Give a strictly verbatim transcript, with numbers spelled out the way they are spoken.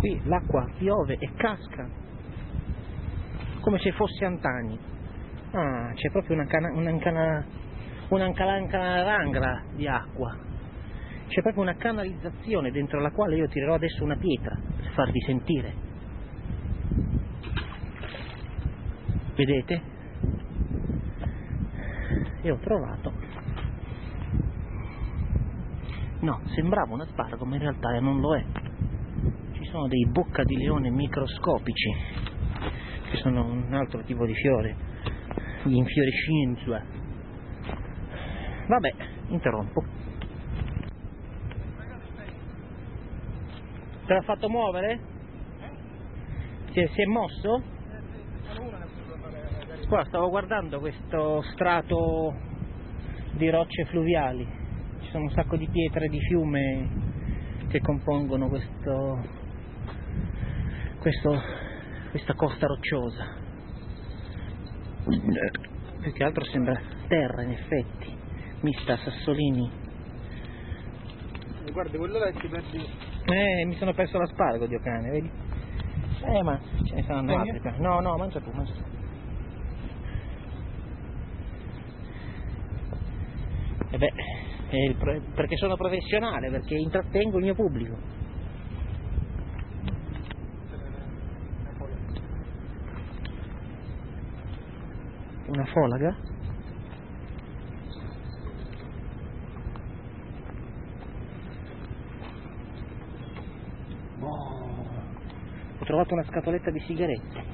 Qui l'acqua piove e casca come se fosse antagni. Ah, c'è proprio una cana, una cana, una canalarangra di acqua. C'è proprio una canalizzazione dentro la quale io tirerò adesso una pietra per farvi sentire. Vedete? E ho trovato. No, sembrava un aspargo, ma in realtà non lo è. Ci sono dei bocca di leone microscopici, che sono un altro tipo di fiore, gli infiorescenza. Vabbè, interrompo. Te l'ha fatto muovere? Si è, si è mosso? Qua stavo guardando questo strato di rocce fluviali, ci sono un sacco di pietre di fiume che compongono questo, questo, questa costa rocciosa. Più che altro sembra terra, in effetti, mista a sassolini. Guarda, quello là ti perdi. Eh, mi sono perso l'aspargo, Dio cane, vedi? Eh, ma ce ne saranno altri. No, no, mangia tu, mangia tu. E beh, è il pro- perché sono professionale, perché intrattengo il mio pubblico. Una folaga? Oh, ho trovato una scatoletta di sigarette.